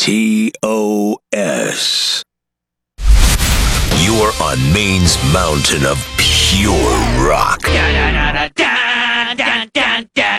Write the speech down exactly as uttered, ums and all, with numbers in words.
T O S. You're on Maine's mountain of pure rock. Da da da da da da da da.